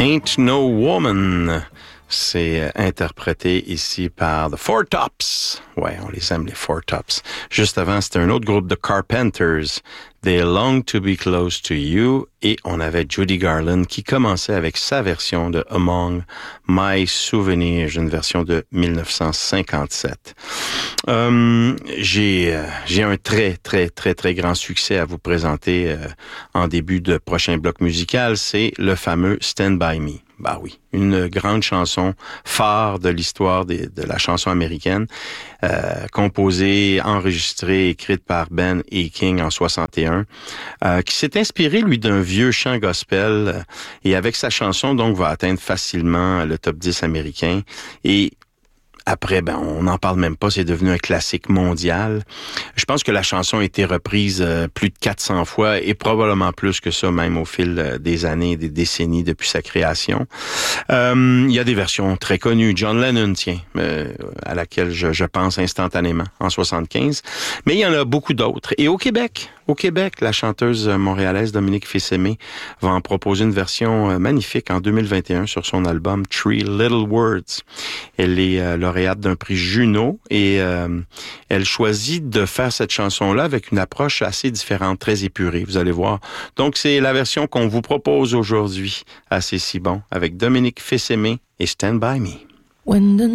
Ain't No Woman. C'est interprété ici par The Four Tops. Ouais, on les aime, les Four Tops. Juste avant, c'était un autre groupe de Carpenters. They Long to Be Close to You. Et on avait Judy Garland qui commençait avec sa version de Among My Souvenirs, une version de 1957. J'ai un très grand succès à vous présenter en début de prochain bloc musical. C'est le fameux Stand By Me. Bah oui, une grande chanson phare de l'histoire de la chanson américaine, composée, enregistrée, écrite par Ben E. King en 61, qui s'est inspiré, lui, d'un vieux chant gospel, et avec sa chanson, donc, va atteindre facilement le top 10 américain. Et après, on n'en parle même pas, c'est devenu un classique mondial. Je pense que la chanson a été reprise plus de 400 fois et probablement plus que ça, même au fil des années, des décennies depuis sa création. Il y a des versions très connues. John Lennon, à laquelle je pense instantanément, en 75. Mais il y en a beaucoup d'autres. Et au Québec, la chanteuse montréalaise Dominique Fils-Aimé va en proposer une version magnifique en 2021 sur son album Three Little Words. Elle est lauréate d'un prix Juno et elle choisit de faire cette chanson-là avec une approche assez différente, très épurée, vous allez voir. Donc, c'est la version qu'on vous propose aujourd'hui à C'est si bon avec Dominique Fils-Aimé et Stand By Me.